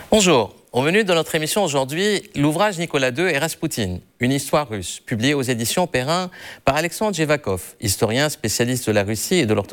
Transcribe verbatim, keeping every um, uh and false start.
Bonjour, au menu de notre émission aujourd'hui, l'ouvrage Nicolas deux et Raspoutine, une histoire russe, publié aux éditions Perrin par Alexandre Jevakov, historien spécialiste de la Russie et de l'orthodoxie.